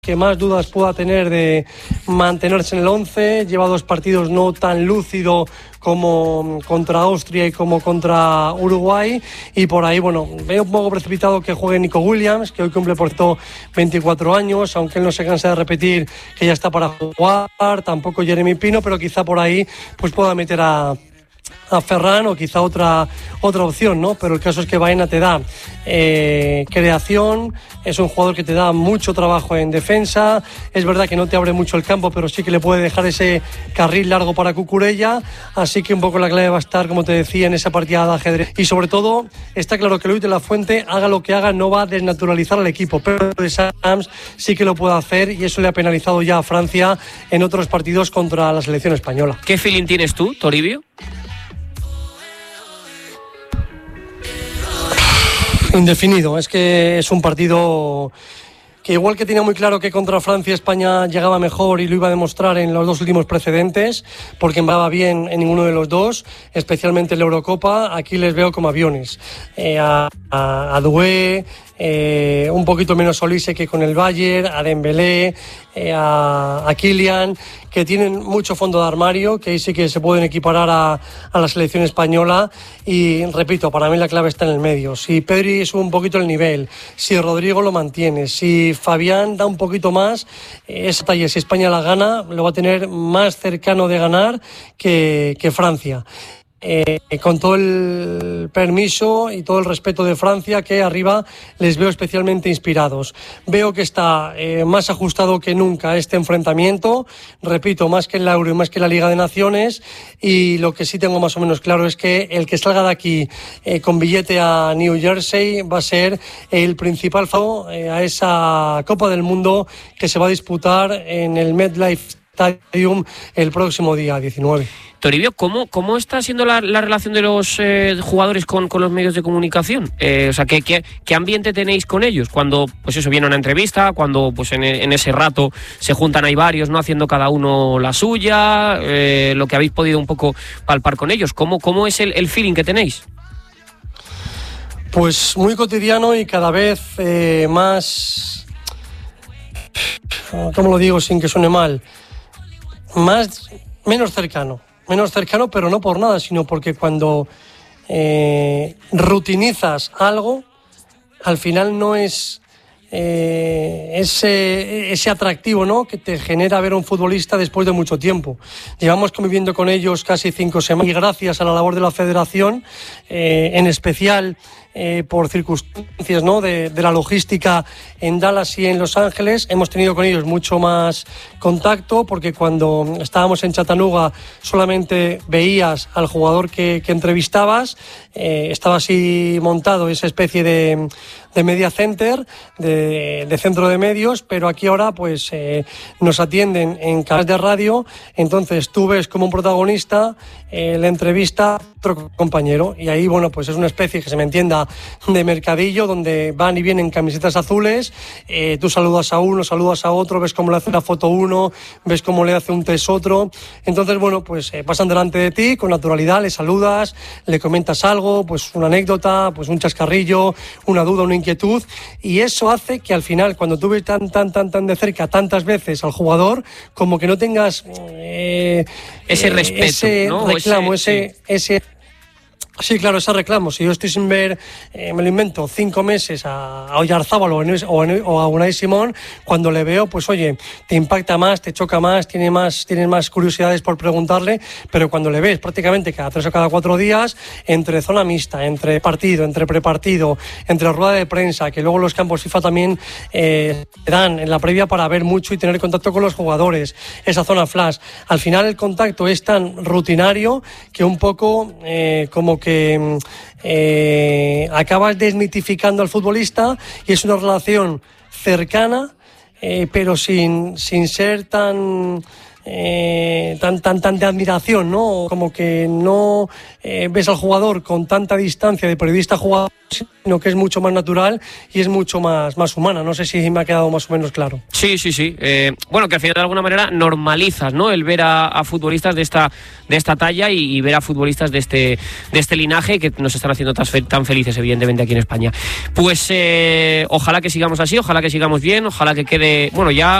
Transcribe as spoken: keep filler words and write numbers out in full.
que más dudas pueda tener de mantenerse en el once. Lleva dos partidos no tan lúcido como contra Austria y como contra Uruguay, y por ahí, bueno, veo un poco precipitado que juegue Nico Williams, que hoy cumple por cierto veinticuatro años, aunque él no se cansa de repetir que ya está para jugar, tampoco Jeremy Pino, pero quizá por ahí pues pueda meter a a Ferran o quizá otra otra opción, ¿no? Pero el caso es que Baena te da eh, creación, es un jugador que te da mucho trabajo en defensa, es verdad que no te abre mucho el campo, pero sí que le puede dejar ese carril largo para Cucurella, así que un poco la clave va a estar, como te decía, en esa partida de ajedrez. Y sobre todo, está claro que Luis de la Fuente, haga lo que haga, no va a desnaturalizar al equipo, pero de Sams sí que lo puede hacer, y eso le ha penalizado ya a Francia en otros partidos contra la selección española. ¿Qué feeling tienes tú, Toribio? Indefinido, es que es un partido que igual que tenía muy claro que contra Francia España llegaba mejor y lo iba a demostrar en los dos últimos precedentes, porque embaraba bien en ninguno de los dos, especialmente en la Eurocopa, aquí les veo como aviones. Eh, a, a, a Doué, eh, un poquito menos Olise que con el Bayern, a Dembélé, eh, a, a Kylian, que tienen mucho fondo de armario, que ahí sí que se pueden equiparar a, a la selección española, y repito, para mí la clave está en el medio. Si Pedri sube un poquito el nivel, si Rodrigo lo mantiene, si Fabián da un poquito más, esa talla, si España la gana, lo va a tener más cercano de ganar que, que Francia. Eh, con todo el permiso y todo el respeto de Francia, que arriba les veo especialmente inspirados. Veo que está eh, más ajustado que nunca este enfrentamiento, repito, más que en la Euro y más que en la Liga de Naciones, y lo que sí tengo más o menos claro es que el que salga de aquí eh, con billete a New Jersey va a ser el principal favor eh, a esa Copa del Mundo que se va a disputar en el MetLife Stadium el próximo día diecinueve. Toribio, ¿cómo, cómo está siendo la, la relación de los eh, jugadores con, con los medios de comunicación? Eh, o sea, ¿qué, qué, ¿qué ambiente tenéis con ellos? Cuando, pues eso, viene una entrevista, cuando pues en, en ese rato se juntan ahí varios, ¿no? Haciendo cada uno la suya, eh, lo que habéis podido un poco palpar con ellos. ¿Cómo, cómo es el, el feeling que tenéis? Pues muy cotidiano y cada vez eh, más... ¿Cómo lo digo sin que suene mal? Más, menos cercano. Menos cercano, pero no por nada, sino porque cuando eh, rutinizas algo, al final no es eh, ese, ese atractivo, ¿no?, que te genera ver a un futbolista después de mucho tiempo. Llevamos conviviendo con ellos casi cinco semanas y gracias a la labor de la federación, eh, en especial eh, por circunstancias, ¿no?, de, de la logística en Dallas y en Los Ángeles, hemos tenido con ellos mucho más contacto, porque cuando estábamos en Chattanooga solamente veías al jugador que, que entrevistabas, eh, estaba así montado esa especie de, de media center, de, de centro de medios, pero aquí ahora pues eh, nos atienden en canales de radio, entonces tú ves como un protagonista eh, la entrevista a otro compañero, y ahí bueno, pues es una especie, que se me entienda, de mercadillo, donde van y vienen camisetas azules, eh, tú saludas a uno, saludas a otro, ves cómo le hace una foto uno, ves cómo le hace un test otro, entonces bueno, pues eh, pasan delante de ti con naturalidad, le saludas, le comentas algo, pues una anécdota, pues un chascarrillo, una duda, una inquietud, y eso hace que al final, cuando tú ves tan, tan, tan, tan de cerca tantas veces al jugador, como que no tengas eh, ese eh, respeto, ese ¿no? reclamo, ese, ese, sí. ese Sí, claro, ese reclamo. Si yo estoy sin ver, eh, me lo invento, cinco meses a, a Oyarzábal o, o, o a Unai Simón, cuando le veo, pues oye, te impacta más, te choca más, tiene más, tienes más curiosidades por preguntarle, pero cuando le ves prácticamente cada tres o cada cuatro días, entre zona mixta, entre partido, entre prepartido, entre rueda de prensa, que luego los campos FIFA también eh, te dan en la previa para ver mucho y tener contacto con los jugadores, esa zona flash. Al final el contacto es tan rutinario que un poco eh, como que eh, acabas desmitificando al futbolista, y es una relación cercana, eh, pero sin, sin ser tan eh, tan, tan, tan de admiración, ¿no? Como que no eh, ves al jugador con tanta distancia de periodista a jugador, sino que es mucho más natural y es mucho más, más humana. No sé si me ha quedado más o menos claro. Sí, sí, sí. Eh, bueno, que al final de alguna manera normalizas, ¿no? El ver a, a futbolistas de esta, de esta talla y, y ver a futbolistas de este, de este linaje que nos están haciendo tan, tan felices, evidentemente, aquí en España. Pues eh, ojalá que sigamos así, ojalá que sigamos bien, ojalá que quede, bueno, ya